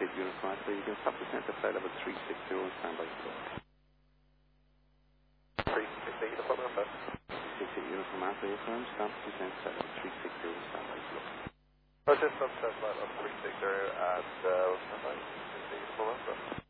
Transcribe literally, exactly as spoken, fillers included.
hit Uniform Alpha. You can stop the center flight level three six zero and stand by for that. three six zero Uniform Alpha. six eight Uniform Alpha, you firm, stop the center flight level three six zero and stand by for that. Roger, stop center flight level three six zero and uh, stand by. six eight Uniform Alpha.